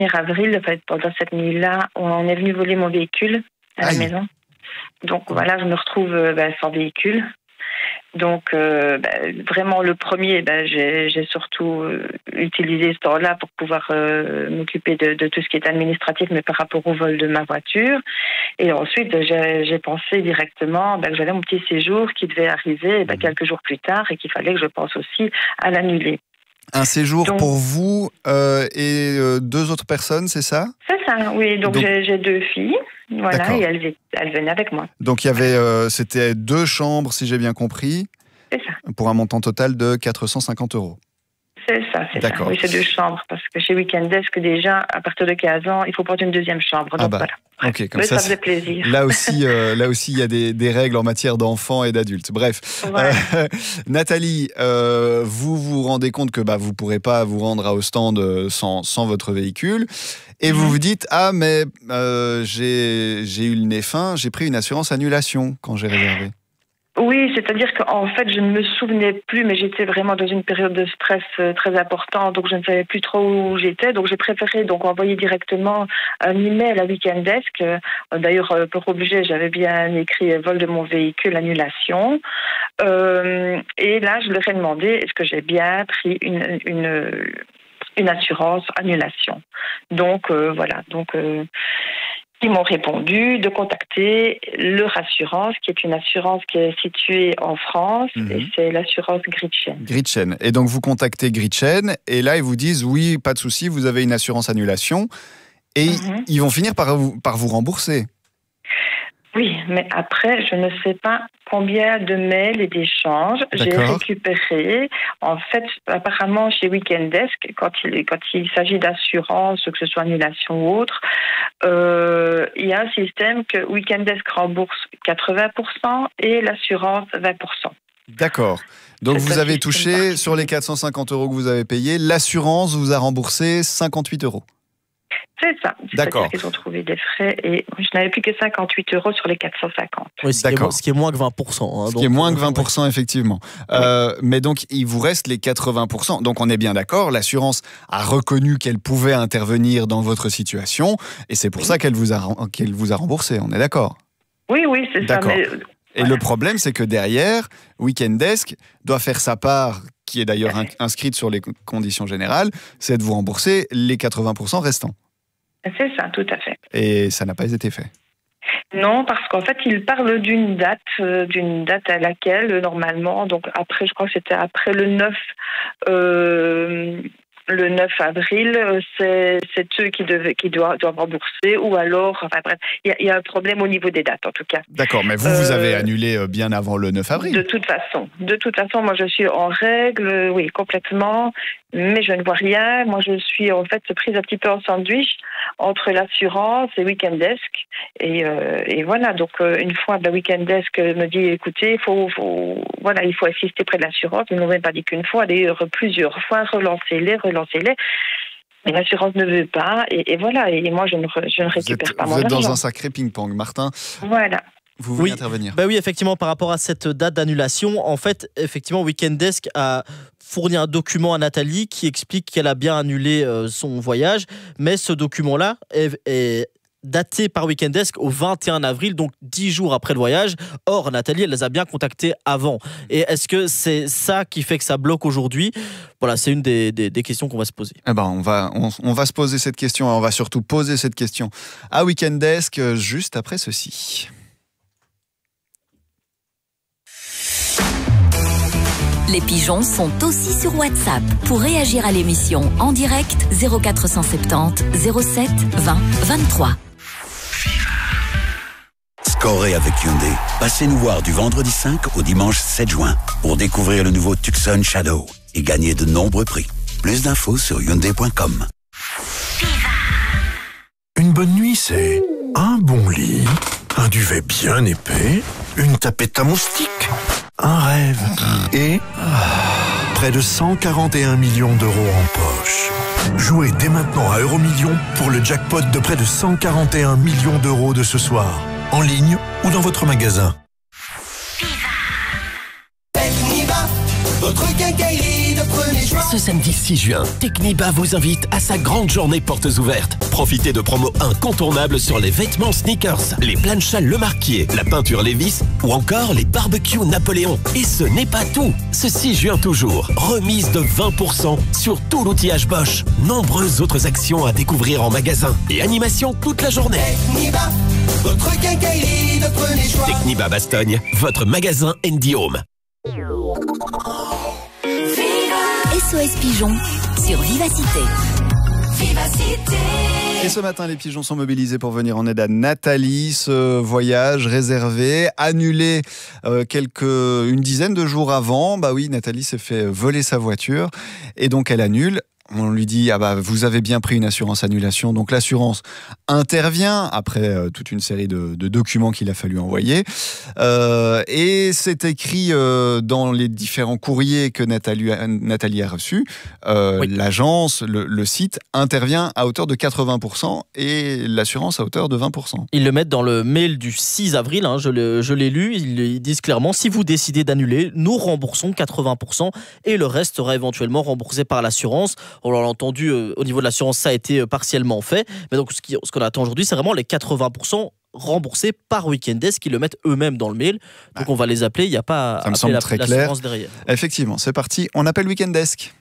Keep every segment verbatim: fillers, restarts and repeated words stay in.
premier avril, en fait, pendant cette nuit-là, on est venu voler mon véhicule à Aïe. la maison. Donc voilà, je me retrouve euh, bah, sans véhicule. Donc euh, bah, vraiment le premier, bah, j'ai, j'ai surtout euh, utilisé ce temps-là pour pouvoir euh, m'occuper de, de tout ce qui est administratif, mais par rapport au vol de ma voiture. Et ensuite, j'ai, j'ai pensé directement bah, que j'avais mon petit séjour qui devait arriver bah, quelques jours plus tard et qu'il fallait que je pense aussi à l'annuler. Un séjour Donc, pour vous euh, et euh, deux autres personnes, c'est ça? c'est ça, oui. Donc, Donc- j'ai, j'ai deux filles, voilà, D'accord. et elles, elles venaient avec moi. Donc il y avait, euh, c'était deux chambres, si j'ai bien compris, C'est ça, pour un montant total de quatre cent cinquante euros. c'est ça, c'est D'accord. ça. Oui, c'est deux chambres, parce que chez Weekend Desk, déjà, à partir de quinze ans, il faut prendre une deuxième chambre. Donc Ah bah, voilà. ok, comme Oui, ça, ça faisait c'est- plaisir. là aussi, euh, là aussi, il y a des, des règles en matière d'enfants et d'adultes. Bref, Voilà. Euh, Nathalie, euh, vous vous rendez compte que bah vous pourrez pas vous rendre à Ostende euh, sans sans votre véhicule, et vous Mhm. vous dites ah mais euh, j'ai j'ai eu le nez fin, j'ai pris une assurance annulation quand j'ai réservé. Oui, c'est-à-dire qu'en fait, je ne me souvenais plus, mais j'étais vraiment dans une période de stress euh, très importante, donc je ne savais plus trop où j'étais. Donc j'ai préféré donc envoyer directement un email à Weekend Desk. Euh, D'ailleurs, euh, pour obliger, j'avais bien écrit euh, vol de mon véhicule, annulation. Euh, et là, je leur ai demandé est-ce que j'ai bien pris une une une assurance annulation. Donc euh, voilà, donc. Euh, Ils m'ont répondu de contacter leur assurance, qui est une assurance qui est située en France, Mhm. et c'est l'assurance Gritchen. Gritchen. Et donc vous contactez Gritchen et là ils vous disent oui, pas de souci, vous avez une assurance annulation et Mhm. ils vont finir par vous, par vous rembourser. Oui, mais après, je ne sais pas combien de mails et d'échanges j'ai D'accord. récupéré. En fait, apparemment, chez Weekend Desk, quand il, quand il s'agit d'assurance, que ce soit annulation ou autre, euh, il y a un système que Weekend Desk rembourse quatre-vingts pour cent et l'assurance vingt pour cent. D'accord. Donc C'est vous un avez système touché particulier. sur les quatre cent cinquante euros que vous avez payés, l'assurance vous a remboursé cinquante-huit euros. C'est ça. D'accord. C'est-à-dire qu'ils ont trouvé des frais et je n'avais plus que cinquante-huit euros sur les quatre cent cinquante. Oui, ce, qui est, D'accord. mo- ce qui est moins que vingt pour cent. Hein, Ce donc, qui est moins que euh, vingt pour cent, effectivement. Euh, mais donc, il vous reste les quatre-vingts pour cent. Donc, on est bien d'accord, l'assurance a reconnu qu'elle pouvait intervenir dans votre situation et c'est pour ça qu'elle vous a, qu'elle vous a remboursé. On est d'accord? Oui, oui, c'est ça. D'accord. Mais, Et le problème, c'est que derrière, Weekend Desk doit faire sa part, qui est d'ailleurs in- inscrite sur les conditions générales, c'est de vous rembourser les quatre-vingts pour cent restants. c'est ça, tout à fait. Et ça n'a pas été fait. Non, parce qu'en fait, il parle d'une date, euh, d'une date à laquelle, euh, normalement, donc après, je crois que c'était après le neuf, euh, le neuf avril, euh, c'est, c'est eux qui, devaient, qui doivent, doivent rembourser, ou alors, enfin bref, il y, a- il y a un problème au niveau des dates, en tout cas. D'accord, mais vous, vous Euh, avez annulé euh, bien avant le neuf avril. De toute façon, de toute façon, moi je suis en règle, euh, oui, complètement, mais je ne vois rien. Moi je suis en fait prise un petit peu en sandwich entre l'assurance et Weekend Desk. Et, euh, et voilà, donc euh, une fois, la Weekend Desk me dit écoutez, faut, faut, voilà, il faut assister près de l'assurance. Ils ne m'ont même pas dit qu'une fois, d'ailleurs plusieurs fois, relancez-les, relancez-les. Mais l'assurance ne veut pas, et, et voilà, et moi je ne, re- je ne Vous récupère êtes, pas vous mon êtes dans argent. un sacré ping-pong. Martin, Voilà. vous voulez Oui. intervenir? Bah oui, effectivement, par rapport à cette date d'annulation, en fait, effectivement, Weekend Desk a fourni un document à Nathalie qui explique qu'elle a bien annulé euh, son voyage, mais ce document-là est, est daté par Weekend Desk au vingt et un avril, donc dix jours après le voyage. Or, Nathalie, elle les a bien contactés avant. Et est-ce que c'est ça qui fait que ça bloque aujourd'hui? Voilà, c'est une des, des, des questions qu'on va se poser. Eh ben, on va, on, on va se poser cette question, et on va surtout poser cette question à Weekend Desk euh, juste après ceci. Les pigeons sont aussi sur WhatsApp. Pour réagir à l'émission en direct, zéro quatre cent soixante-dix zéro sept vingt vingt-trois. Scorez avec Hyundai. Passez nous voir du vendredi cinq au dimanche sept juin pour découvrir le nouveau Tucson Shadow et gagner de nombreux prix. Plus d'infos sur hyundai point com. Une bonne nuit, c'est un bon lit, un duvet bien épais, une tapette à moustiques, un rêve et près de cent quarante et un millions d'euros en poche. Jouez dès maintenant à Euromillions pour le jackpot de près de cent quarante et un millions d'euros de ce soir, en ligne ou dans votre magasin. Techniva, votre quincaillerie de premier Ce samedi six juin, Techniba vous invite à sa grande journée portes ouvertes. Profitez de promos incontournables sur les vêtements sneakers, les planchas Le Marquier, la peinture Levi's ou encore les barbecues Napoléon. Et ce n'est pas tout. Ce six juin toujours, remise de vingt pour cent sur tout l'outillage Bosch. Nombreuses autres actions à découvrir en magasin et animation toute la journée. Techniba, votre quincaillerie de premier choix. Techniba Bastogne, votre magasin Andy Home. S O S Pigeon sur Vivacité. Vivacité. Et ce matin, les pigeons sont mobilisés pour venir en aide à Nathalie. Ce voyage réservé, annulé euh, quelques, une dizaine de jours avant. Bah oui, Nathalie s'est fait voler sa voiture et donc elle annule. On lui dit, ah bah, vous avez bien pris une assurance annulation. Donc l'assurance intervient après euh, toute une série de, de documents qu'il a fallu envoyer. Euh, et c'est écrit euh, dans les différents courriers que Nathalie a, Nathalie a reçus. Euh, oui. L'agence, le, le site intervient à hauteur de quatre-vingts pour cent et l'assurance à hauteur de vingt pour cent. Ils le mettent dans le mail du six avril, hein, je, le, je l'ai lu. Ils, ils disent clairement, si vous décidez d'annuler, nous remboursons quatre-vingts pour cent et le reste sera éventuellement remboursé par l'assurance. On l'a entendu, euh, au niveau de l'assurance, ça a été euh, partiellement fait. Mais donc, ce, qui, ce qu'on attend aujourd'hui, c'est vraiment les quatre-vingts pour cent remboursés par Weekendesk, qui le mettent eux-mêmes dans le mail. Donc, ah. on va les appeler. Il n'y a pas à appeler la, l'assurance derrière. Effectivement, c'est parti. On appelle Weekendesk.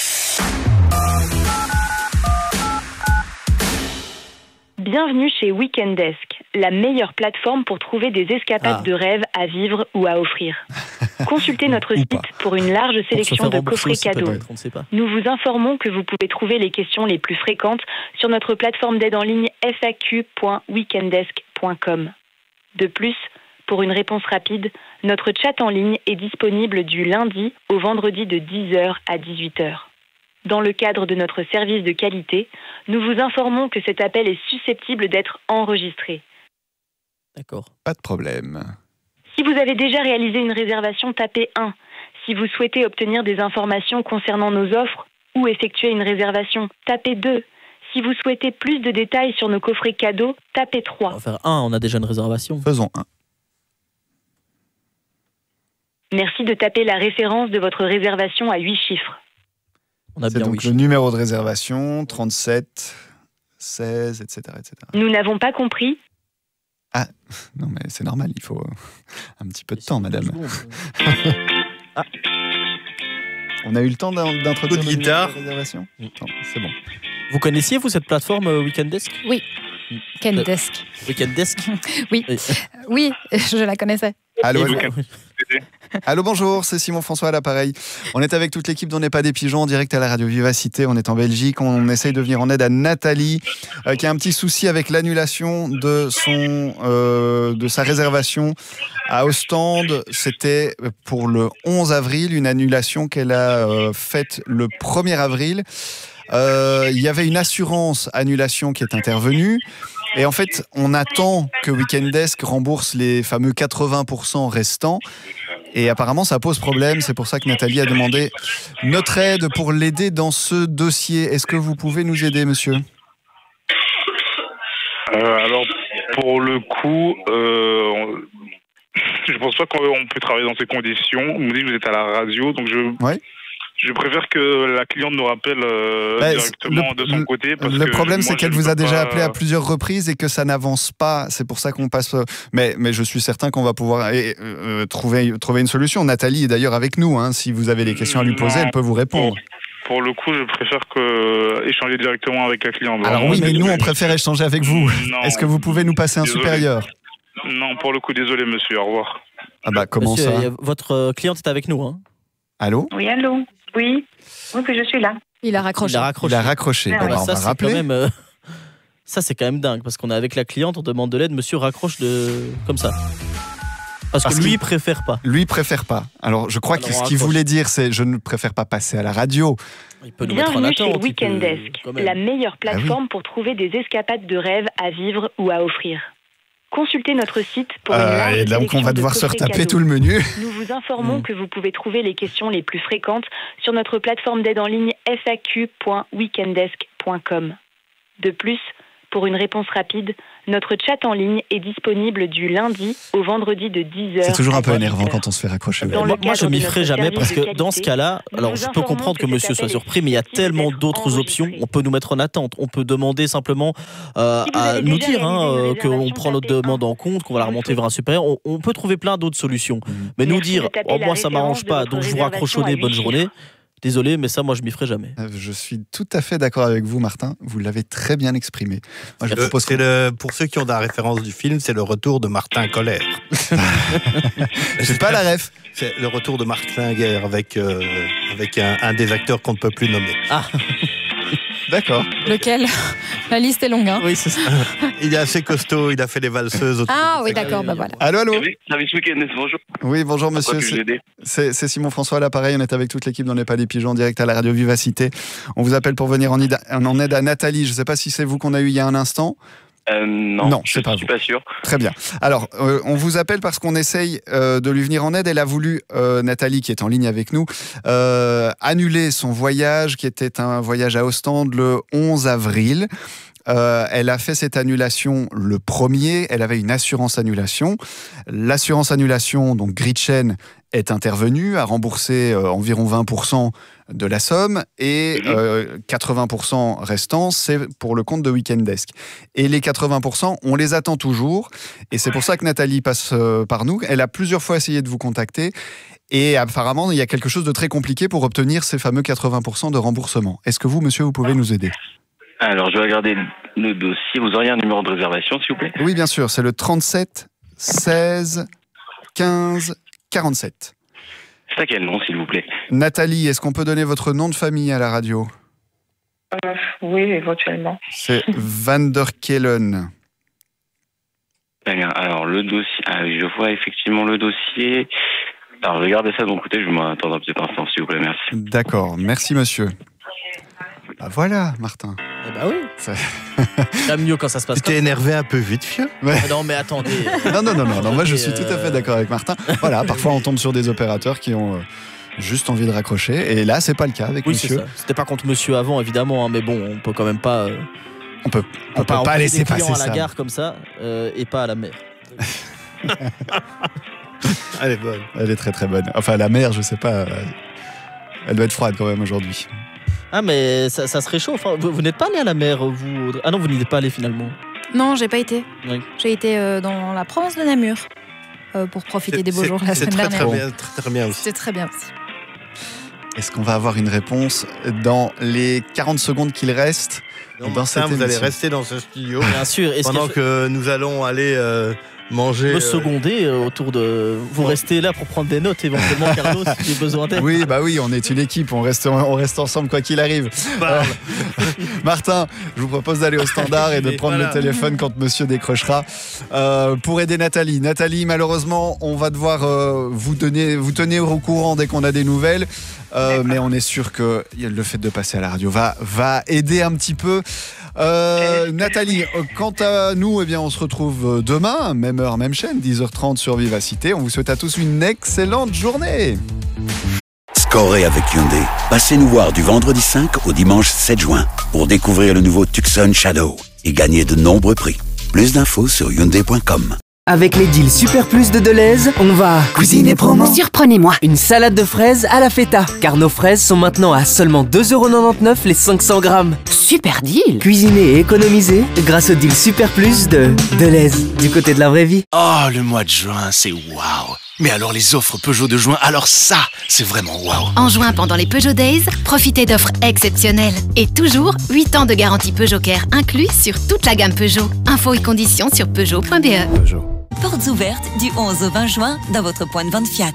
Bienvenue chez Weekendesk, la meilleure plateforme pour trouver des escapades ah. de rêve à vivre ou à offrir. Consultez notre site pour une large sélection de coffrets cadeaux. Nous vous informons que vous pouvez trouver les questions les plus fréquentes sur notre plateforme d'aide en ligne f a q point weekendesk point com. De plus, pour une réponse rapide, notre chat en ligne est disponible du lundi au vendredi de dix heures à dix-huit heures. Dans le cadre de notre service de qualité, nous vous informons que cet appel est susceptible d'être enregistré. D'accord. Pas de problème. Si vous avez déjà réalisé une réservation, tapez un. Si vous souhaitez obtenir des informations concernant nos offres ou effectuer une réservation, tapez deux. Si vous souhaitez plus de détails sur nos coffrets cadeaux, tapez trois. On va faire un, on a déjà une réservation. Faisons un. Merci de taper la référence de votre réservation à huit chiffres. On a C'est bien donc oui. le numéro de réservation, trente-sept, seize, et cetera, et cetera. Nous n'avons pas compris. Ah, non mais c'est normal, il faut un petit peu de temps, madame. ah. On a eu le temps d'introduire le numéro de réservation. Non, c'est bon. Vous connaissiez, vous, cette plateforme euh, Weekendesk ? Oui, Weekendesk. Euh, Weekendesk Oui, oui, je la connaissais. Allô, allô. Allô, bonjour, c'est Simon François à l'appareil. On est avec toute l'équipe d'On n'est pas des pigeons en direct à la radio Vivacité. On est en Belgique. On essaye de venir en aide à Nathalie euh, qui a un petit souci avec l'annulation de son euh, de sa réservation à Ostende. C'était pour le onze avril, une annulation qu'elle a euh, faite le premier avril. Euh, il y avait une assurance annulation qui est intervenue. Et en fait, on attend que Weekendesk rembourse les fameux quatre-vingts pour cent restants. Et apparemment, ça pose problème. C'est pour ça que Nathalie a demandé notre aide pour l'aider dans ce dossier. Est-ce que vous pouvez nous aider, monsieur ? euh, Alors, pour le coup, euh, on... je pense pas qu'on peut travailler dans ces conditions. On me dit que vous êtes à la radio, donc je... Ouais. Je préfère que la cliente nous rappelle euh, bah, directement le, de son le, côté. Parce le que problème, moi, c'est qu'elle vous a déjà pas... appelé à plusieurs reprises et que ça n'avance pas. C'est pour ça qu'on passe. Mais, mais je suis certain qu'on va pouvoir euh, trouver, trouver une solution. Nathalie est d'ailleurs avec nous. Hein. Si vous avez des questions à lui poser, non, elle peut vous répondre. Pour, pour le coup, je préfère que, échanger directement avec la cliente. Alors Vraiment, oui, mais désolé. nous, on préfère échanger avec vous. Non, Est-ce que vous pouvez nous passer un désolé. supérieur ? Non, pour le coup, désolé, monsieur. Au revoir. Ah bah, comment monsieur, ça ? a, votre cliente est avec nous. Hein. Allô ? Oui, allô ? Oui. Oui, que je suis là. Il a raccroché. Il a raccroché. Il a raccroché. Ah, bon, ouais. bah, on ça, va c'est rappeler. Quand même, euh... ça, c'est quand même dingue parce qu'on est avec la cliente, on demande de l'aide, monsieur raccroche de... comme ça. Parce, parce que lui, il préfère pas. Lui, il préfère pas. Alors, je crois Alors, que ce qu'il voulait dire, c'est je ne préfère pas passer à la radio. Il peut nous Bienvenue mettre en attente, chez Weekendesk, la meilleure plateforme ah oui. pour trouver des escapades de rêve à vivre ou à offrir. Consultez notre site pour une euh, large et donc on va devoir se retaper cadeaux. Tout le menu. Nous vous informons mmh. que vous pouvez trouver les questions les plus fréquentes sur notre plateforme d'aide en ligne f a q point weekendesk point com. De plus, Pour une réponse rapide, notre chat en ligne est disponible du lundi au vendredi de dix heures. C'est toujours un peu énervant quand on se fait raccrocher. Moi, moi, je m'y ferai jamais parce que dans ce cas-là, alors je peux comprendre que monsieur soit surpris, mais il y a tellement d'autres options. On peut nous mettre en attente. On peut demander simplement euh, à nous dire hein, euh, qu'on prend notre demande en compte, qu'on va la remonter vers un supérieur. On, on peut trouver plein d'autres solutions. Mais nous dire, oh, moi ça m'arrange pas, donc je vous raccroche au nez, bonne journée. Désolé, mais ça, moi, je m'y ferai jamais. Je suis tout à fait d'accord avec vous, Martin. Vous l'avez très bien exprimé. Moi, je le, propose c'est le, pour ceux qui ont la référence du film, c'est le retour de Martin Colère. C'est pas la ref. C'est le retour de Martin Guerre avec, euh, avec un, un des acteurs qu'on ne peut plus nommer. Ah. D'accord. Lequel? La liste est longue. Hein. Oui, c'est ça. Il est assez costaud, il a fait les valseuses. Ah oui, d'accord, bah voilà. Allô, allô. Service Weekend, bonjour. Oui, bonjour monsieur. C'est, c'est Simon François à l'appareil. On est avec toute l'équipe dans Les Pas des Pigeons, en direct à la radio Vivacité. On vous appelle pour venir en, ida, en aide à Nathalie. Je ne sais pas si c'est vous qu'on a eu il y a un instant. Euh, non, non, je c'est pas suis vous. pas sûr. Très bien. Alors, euh, on vous appelle parce qu'on essaye euh, de lui venir en aide. Elle a voulu, euh, Nathalie, qui est en ligne avec nous, euh, annuler son voyage, qui était un voyage à Ostende le onze avril. Euh, elle a fait cette annulation le premier. Elle avait une assurance annulation. L'assurance annulation, donc Gritchen, est intervenue, a remboursé euh, environ vingt pour cent de la somme et euh, quatre-vingts pour cent restants, c'est pour le compte de Weekend Desk. Et les quatre-vingts pour cent, on les attend toujours. Et c'est pour ça que Nathalie passe euh, par nous. Elle a plusieurs fois essayé de vous contacter. Et apparemment, il y a quelque chose de très compliqué pour obtenir ces fameux quatre-vingts pour cent de remboursement. Est-ce que vous, monsieur, vous pouvez nous aider ? Alors, je vais regarder le dossier. Vous auriez un numéro de réservation, s'il vous plaît ? Oui, bien sûr. C'est le trente-sept seize quinze quarante-sept. C'est à quel nom, s'il vous plaît ? Nathalie, est-ce qu'on peut donner votre nom de famille à la radio ? euh, Oui, éventuellement. C'est Van der Kellen. Très bien. Alors, le dossier... Ah, je vois effectivement le dossier. Alors, regardez ça de mon côté. Je vais m'attendre un petit instant, s'il vous plaît. Merci. D'accord. Merci, monsieur. Ah, voilà, Martin. Eh bah oui. Ça... C'est mieux quand ça se passe. Tu t'es énervé un peu vite, fieu. Ouais. Ah non, mais attendez. non, non, non, non, non. Moi, je suis tout à fait d'accord avec Martin. Voilà, parfois, on tombe sur des opérateurs qui ont... Euh... juste envie de raccrocher, et là c'est pas le cas avec oui, monsieur. C'est ça. C'était pas contre monsieur avant évidemment, hein, mais bon, on peut quand même pas. Euh... On peut, on, on peut pas, pas laisser passer à ça. la gare comme ça euh, et pas à la mer. Elle est bonne. Elle est très très bonne. Enfin à la mer, je sais pas. Elle doit être froide quand même aujourd'hui. Ah mais ça, ça se réchauffe. Hein. Vous, vous n'êtes pas allé à la mer vous? Ah non, vous n'y êtes pas allé finalement. Non, j'ai pas été. Oui. J'ai été euh, dans la province de Namur euh, pour profiter des beaux jours la semaine très, dernière. C'est très, très, très bien aussi. C'est très bien aussi. Est-ce qu'on va avoir une réponse dans les quarante secondes qu'il reste? Non, dans ça, vous allez rester dans ce studio. Bien sûr. Est-ce pendant que, que nous allons aller euh, manger. Me seconder euh, autour de. Vous ouais. restez là pour prendre des notes éventuellement, Carlos, si j'ai besoin d'aide. Oui, bah oui, on est une équipe, on reste, on reste ensemble quoi qu'il arrive. Euh, Martin, je vous propose d'aller au standard et de et prendre voilà. le téléphone quand monsieur décrochera euh, pour aider Nathalie. Nathalie, malheureusement, on va devoir euh, vous donner, vous tenir au courant dès qu'on a des nouvelles. Euh, mais on est sûr que le fait de passer à la radio va, va aider un petit peu. Euh, Nathalie, quant à nous, eh bien, on se retrouve demain, même heure, même chaîne, dix heures trente sur Vivacité. On vous souhaite à tous une excellente journée. Scorez avec Hyundai. Passez nous voir du vendredi cinq au dimanche sept juin pour découvrir le nouveau Tucson Shadow et gagner de nombreux prix. Plus d'infos sur hyundai point com. Avec les deals Super Plus de Deleuze, on va cuisiner promo. Surprenez-moi. Une salade de fraises à la feta, car nos fraises sont maintenant à seulement deux euros quatre-vingt-dix-neuf les cinq cents grammes. Super deal. Cuisiner et économiser grâce au deal Super Plus de Deleuze, du côté de la vraie vie. Oh, le mois de juin, c'est waouh. Mais alors les offres Peugeot de juin, alors ça, c'est vraiment waouh. En juin, pendant les Peugeot Days, profitez d'offres exceptionnelles. Et toujours, huit ans de garantie Peugeot Care inclus sur toute la gamme Peugeot. Infos et conditions sur peugeot point b e. Peugeot. Portes ouvertes du onze au vingt juin dans votre point de vente Fiat.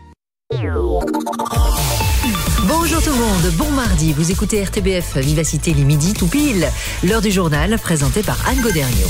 Bonjour tout le monde, bon mardi, vous écoutez R T B F Vivacité les midi tout pile. L'heure du journal présenté par Anne Godergno.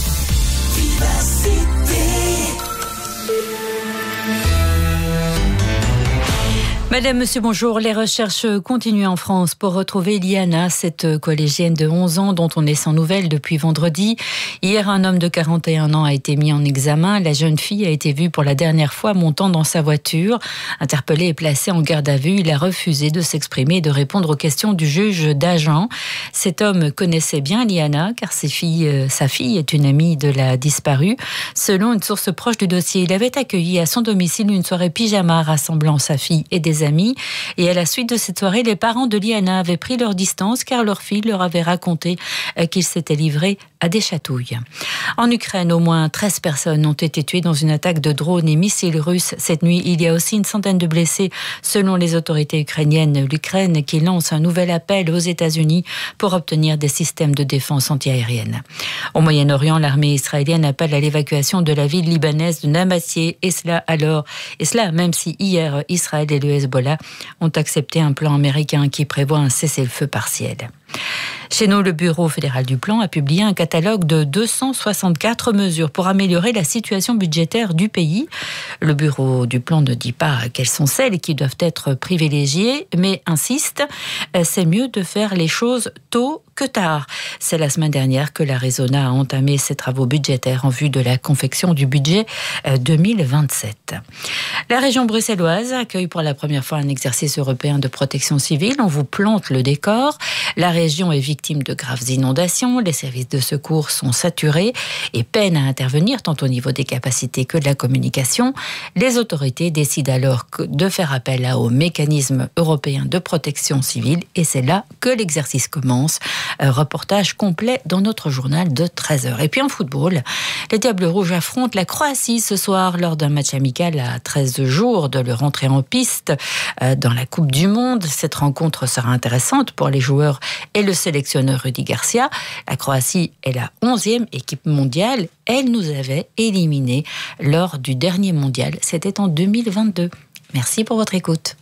Madame, monsieur, bonjour. Les recherches continuent en France pour retrouver Liana, cette collégienne de onze ans dont on est sans nouvelles depuis vendredi. Hier, un homme de quarante et un ans a été mis en examen. La jeune fille a été vue pour la dernière fois montant dans sa voiture. Interpellé et placé en garde à vue, il a refusé de s'exprimer et de répondre aux questions du juge d'agent. Cet homme connaissait bien Liana car ses filles, sa fille est une amie de la disparue. Selon une source proche du dossier, il avait accueilli à son domicile une soirée pyjama rassemblant sa fille et des amis. Et à la suite de cette soirée, les parents de Liana avaient pris leur distance car leur fille leur avait raconté qu'ils s'étaient livrés à des chatouilles. En Ukraine, au moins treize personnes ont été tuées dans une attaque de drones et missiles russes cette nuit. Il y a aussi une centaine de blessés selon les autorités ukrainiennes. L'Ukraine qui lance un nouvel appel aux États-Unis pour obtenir des systèmes de défense antiaérienne. Au Moyen-Orient, l'armée israélienne appelle à l'évacuation de la ville libanaise de Namassié. Et cela alors, et cela même si hier Israël et le Hezbollah ont accepté un plan américain qui prévoit un cessez-le-feu partiel. Chez nous, le Bureau fédéral du plan a publié un catalogue de deux cent soixante-quatre mesures pour améliorer la situation budgétaire du pays. Le Bureau du plan ne dit pas quelles sont celles qui doivent être privilégiées, mais insiste, c'est mieux de faire les choses tôt que tard. C'est la semaine dernière que l'Arizona a entamé ses travaux budgétaires en vue de la confection du budget deux mille vingt-sept. La région bruxelloise accueille pour la première fois un exercice européen de protection civile. On vous plante le décor. La région est victime de graves inondations. Les services de secours sont saturés et peinent à intervenir tant au niveau des capacités que de la communication. Les autorités décident alors de faire appel au mécanisme européen de protection civile et c'est là que l'exercice commence. Un reportage complet dans notre journal de treize heures. Et puis en football, les Diables Rouges affrontent la Croatie ce soir lors d'un match amical à treize jours de leur entrée en piste dans la Coupe du Monde. Cette rencontre sera intéressante pour les joueurs et le sélectionneur Rudy Garcia. La Croatie est la onzième équipe mondiale. Elle nous avait éliminés lors du dernier mondial. C'était en deux mille vingt-deux. Merci pour votre écoute.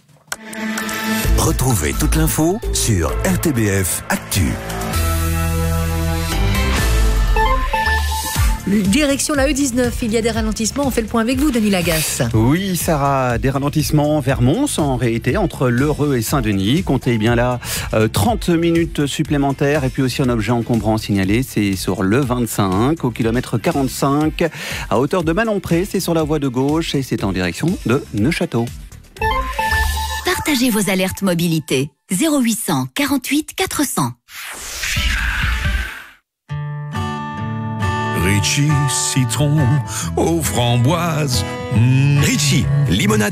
Retrouvez toute l'info sur R T B F Actu. Direction la E dix-neuf, il y a des ralentissements. On fait le point avec vous, Denis Lagasse. Oui, Sarah, des ralentissements vers Mons, en réalité, entre L'Heureux et Saint-Denis. Comptez bien là euh, trente minutes supplémentaires. Et puis aussi un objet encombrant signalé, c'est sur le vingt-cinq, au kilomètre quarante-cinq, à hauteur de Malonpré. C'est sur la voie de gauche et c'est en direction de Neufchâteau. Partagez vos alertes mobilité. zéro huit cent quarante-huit quatre cents. Ritchie, citron aux framboises. Mmh. Ritchie, limonade.